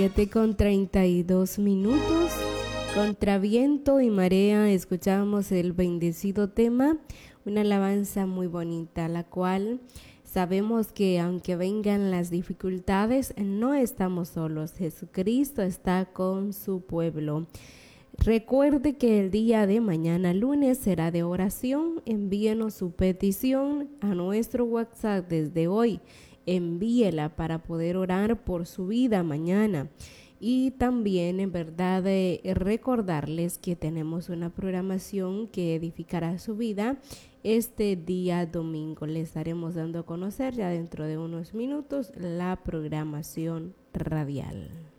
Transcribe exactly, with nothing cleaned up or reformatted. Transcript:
siete con treinta y dos minutos. Contra viento y marea escuchamos el bendecido tema, una alabanza muy bonita, la cual sabemos que aunque vengan las dificultades, no estamos solos. Jesucristo está con su pueblo. Recuerde que el día de mañana lunes será de oración. Envíenos su petición a nuestro WhatsApp desde hoy. Envíela para poder orar por su vida mañana. Y también, en verdad, eh, recordarles que tenemos una programación que edificará su vida este día domingo. Les estaremos dando a conocer ya dentro de unos minutos la programación radial.